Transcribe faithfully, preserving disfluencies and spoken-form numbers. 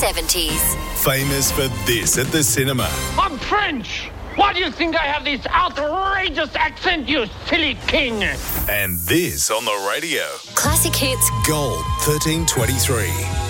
seventies. Famous for this at the cinema. I'm French. Why do you think I have this outrageous accent, you silly king? And this on the radio. Classic hits. Gold thirteen twenty-three.